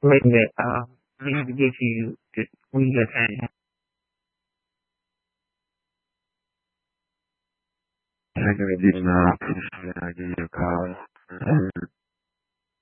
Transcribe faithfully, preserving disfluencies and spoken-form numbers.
Wait a minute. Um, I have to get you to, when you get time. I can do now. I give you a call.